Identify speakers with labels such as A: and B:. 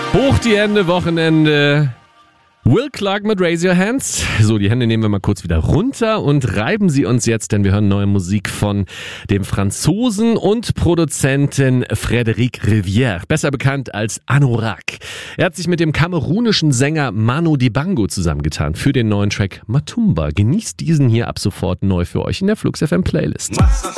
A: Hoch die Hände, Wochenende. Will Clark mit Raise Your Hands. So, die Hände nehmen wir mal kurz wieder runter und reiben sie uns jetzt, denn wir hören neue Musik von dem Franzosen und Produzenten Frédéric Rivière, besser bekannt als Anorak. Er hat sich mit dem kamerunischen Sänger Manu Dibango zusammengetan für den neuen Track Matumba. Genießt diesen hier ab sofort neu für euch in der Flux FM Playlist.